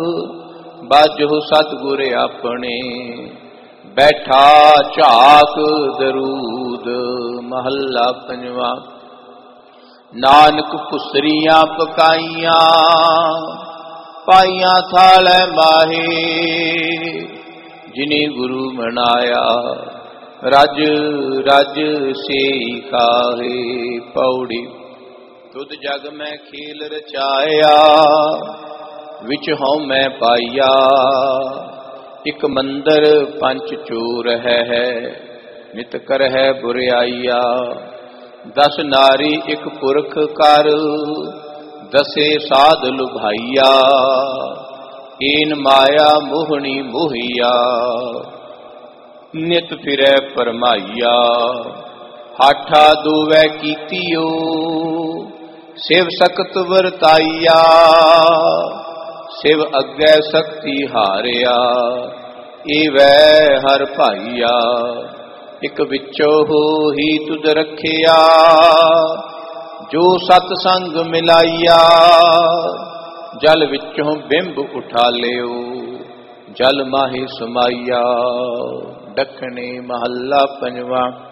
ਬਾਜਹੁ ਸਤਿਗੁਰ ਆਪਣੇ। ਬੈਠਾ ਝਾਕ ਦਰੂਦ ਮਹੱਲਾ ਪੰਜਵਾਂ। ਨਾਨਕ ਪੁਸਰੀਆਂ ਪਕਾਈਆਂ ਪਾਈਆਂ ਥਾਲੈ ਮਾਹੇ। ਜਿਨੇ ਗੁਰੂ ਮਨਾਇਆ ਰਜ ਰਜ ਸੇਈ ਕਾਹੇ। ਪੌੜੀ। ਤੁਧ ਜਗ ਮੈਂ ਖੇਲ ਰਚਾਇਆ ਵਿਚ ਹਉ ਮੈਂ ਪਾਈਆ। ਇਕ ਮੰਦਰ ਪੰਚ ਚੋਰ ਹੈ ਨਿਤ ਕਰਹਿ ਬੁਰਿਆਈਆ। 10 ਨਾਰੀ ਇਕ ਪੁਰਖ ਕਰ ਦਸੇ ਸਾਧ ਲੁਭਾਈਆ। ਏਨ ਮਾਇਆ ਮੋਹਣੀ ਮੋਹੀਆ ਨਿਤ ਫਿਰੈ ਪਰਮਾਈਆ। ਹਾਠਾ ਦੋਵੈ ਕੀਤੀਓ ਸਿਵ ਸਖਤ ਵਰਤਾਈਆ। ਸਿਵ ਅੱਗੇ ਸ਼ਕਤੀ ਹਾਰਿਆ ਏਵੈ ਹਰ ਭਾਈਆ। ਇਕ ਵਿੱਚੋ ਹੋਈ ਤੁਧ ਰੱਖਿਆ ਜੋ ਸਤ ਸੰਗ ਮਿਲਾਈਆ। ਜਲ ਵਿੱਚੋਂ ਬਿੰਬ ਉਠਾ ਲਿਓ ਜਲ ਮਾਹੀ ਸਮਾਈਆ। ਦੱਖਣੀ ਮਹੱਲਾ ਪੰਜਵਾਂ।